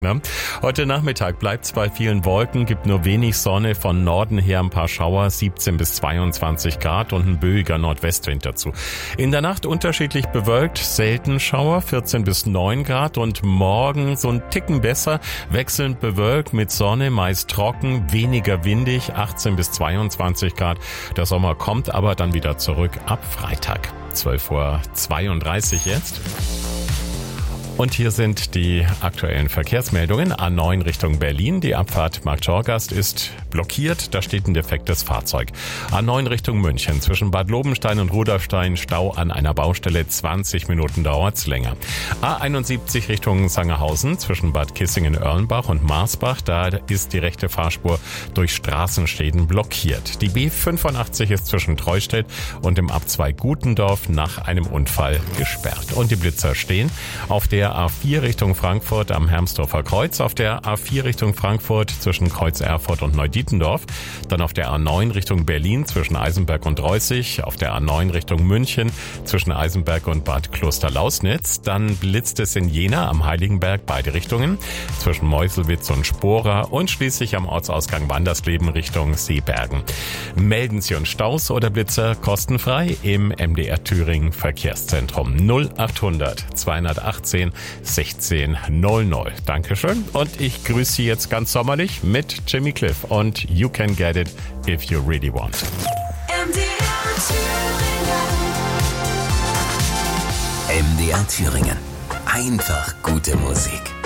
Ja. Heute Nachmittag bleibt es bei vielen Wolken, gibt nur wenig Sonne, von Norden her ein paar Schauer, 17 bis 22 Grad und ein böiger Nordwestwind dazu. In der Nacht unterschiedlich bewölkt, selten Schauer, 14 bis 9 Grad und morgen so ein Ticken besser, wechselnd bewölkt mit Sonne, meist trocken, weniger windig, 18 bis 22 Grad. Der Sommer kommt aber dann wieder zurück ab Freitag. 12:32 Uhr jetzt. Und hier sind die aktuellen Verkehrsmeldungen. A9 Richtung Berlin. Die Abfahrt Marktschorgast ist blockiert. Da steht ein defektes Fahrzeug. A9 Richtung München. Zwischen Bad Lobenstein und Rudolfstein Stau an einer Baustelle. 20 Minuten dauert's länger. A71 Richtung Sangerhausen. Zwischen Bad Kissingen-Erlenbach und Marsbach. Da ist die rechte Fahrspur durch Straßenschäden blockiert. Die B85 ist zwischen Treustedt und dem Abzweig Gutendorf nach einem Unfall gesperrt. Und die Blitzer stehen auf der A4 Richtung Frankfurt am Hermsdorfer Kreuz, auf der A4 Richtung Frankfurt zwischen Kreuz Erfurt und Neudietendorf, dann auf der A9 Richtung Berlin zwischen Eisenberg und Reußig, auf der A9 Richtung München zwischen Eisenberg und Bad Klosterlausnitz, dann blitzt es in Jena am Heiligenberg beide Richtungen zwischen Meuselwitz und Spora und schließlich am Ortsausgang Wandersleben Richtung Seebergen. Melden Sie uns Staus oder Blitzer kostenfrei im MDR Thüringen Verkehrszentrum 0800 218 1600. Dankeschön und ich grüße Sie jetzt ganz sommerlich mit Jimmy Cliff und You Can Get It If You Really Want. MDR Thüringen. Einfach gute Musik.